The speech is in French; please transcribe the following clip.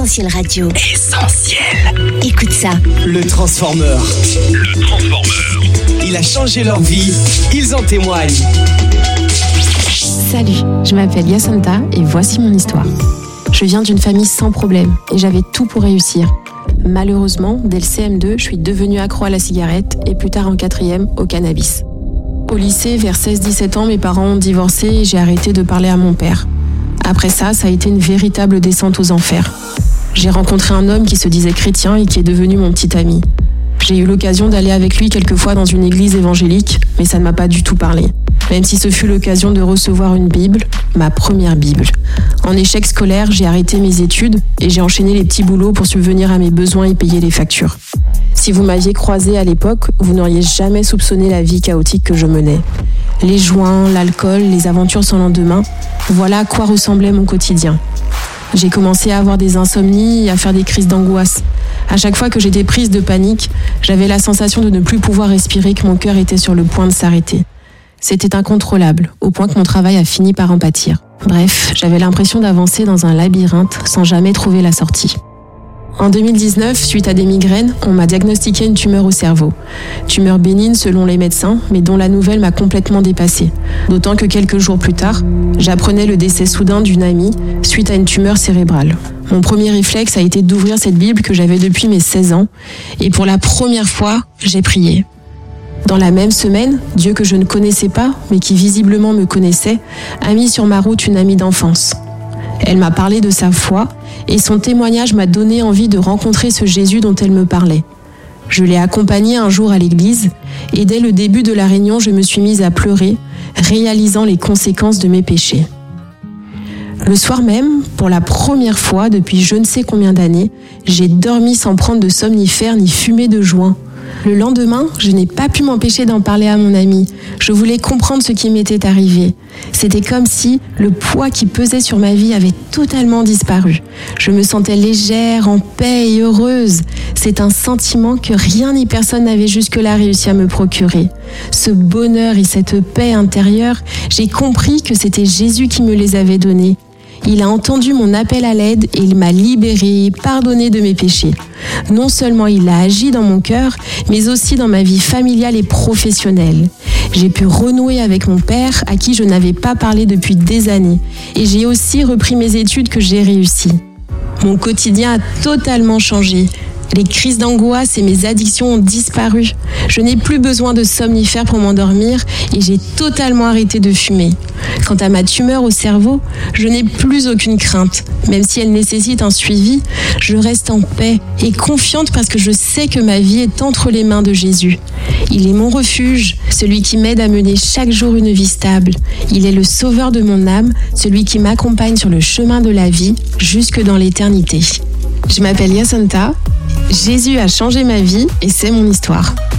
Essentiel Radio. Essentiel. Écoute ça. Le Transformer. Il a changé leur vie. Ils en témoignent. Salut, je m'appelle Yasanta et voici mon histoire. Je viens d'une famille sans problème et j'avais tout pour réussir. Malheureusement, dès le CM2, je suis devenue accro à la cigarette et plus tard en 4e au cannabis. Au lycée, vers 16-17 ans, mes parents ont divorcé et j'ai arrêté de parler à mon père. Après ça a été une véritable descente aux enfers. J'ai rencontré un homme qui se disait chrétien et qui est devenu mon petit ami. J'ai eu l'occasion d'aller avec lui quelques fois dans une église évangélique, mais ça ne m'a pas du tout parlé. Même si ce fut l'occasion de recevoir une Bible, ma première Bible. En échec scolaire, j'ai arrêté mes études et j'ai enchaîné les petits boulots pour subvenir à mes besoins et payer les factures. Si vous m'aviez croisé à l'époque, vous n'auriez jamais soupçonné la vie chaotique que je menais. Les joints, l'alcool, les aventures sans lendemain, voilà à quoi ressemblait mon quotidien. J'ai commencé à avoir des insomnies et à faire des crises d'angoisse. À chaque fois que j'étais prise de panique, j'avais la sensation de ne plus pouvoir respirer, que mon cœur était sur le point de s'arrêter. C'était incontrôlable, au point que mon travail a fini par en pâtir. Bref, j'avais l'impression d'avancer dans un labyrinthe sans jamais trouver la sortie. En 2019, suite à des migraines, on m'a diagnostiqué une tumeur au cerveau. Tumeur bénigne selon les médecins, mais dont la nouvelle m'a complètement dépassée. D'autant que quelques jours plus tard, j'apprenais le décès soudain d'une amie suite à une tumeur cérébrale. Mon premier réflexe a été d'ouvrir cette Bible que j'avais depuis mes 16 ans, et pour la première fois, j'ai prié. Dans la même semaine, Dieu que je ne connaissais pas, mais qui visiblement me connaissait, a mis sur ma route une amie d'enfance. Elle m'a parlé de sa foi et son témoignage m'a donné envie de rencontrer ce Jésus dont elle me parlait. Je l'ai accompagnée un jour à l'église et dès le début de la réunion, je me suis mise à pleurer, réalisant les conséquences de mes péchés. Le soir même, pour la première fois depuis je ne sais combien d'années, j'ai dormi sans prendre de somnifères ni fumer de joint. Le lendemain, je n'ai pas pu m'empêcher d'en parler à mon ami. Je voulais comprendre ce qui m'était arrivé. C'était comme si le poids qui pesait sur ma vie avait totalement disparu. Je me sentais légère, en paix et heureuse. C'est un sentiment que rien ni personne n'avait jusque-là réussi à me procurer. Ce bonheur et cette paix intérieure, j'ai compris que c'était Jésus qui me les avait donnés. Il a entendu mon appel à l'aide et il m'a libérée et pardonné de mes péchés. Non seulement il a agi dans mon cœur, mais aussi dans ma vie familiale et professionnelle. J'ai pu renouer avec mon père, à qui je n'avais pas parlé depuis des années. Et j'ai aussi repris mes études que j'ai réussies. Mon quotidien a totalement changé. Les crises d'angoisse et mes addictions ont disparu. Je n'ai plus besoin de somnifères pour m'endormir et j'ai totalement arrêté de fumer. Quant à ma tumeur au cerveau, je n'ai plus aucune crainte. Même si elle nécessite un suivi, je reste en paix et confiante parce que je sais que ma vie est entre les mains de Jésus. Il est mon refuge, celui qui m'aide à mener chaque jour une vie stable. Il est le sauveur de mon âme, celui qui m'accompagne sur le chemin de la vie jusque dans l'éternité. Je m'appelle Yasanta. Jésus a changé ma vie et c'est mon histoire.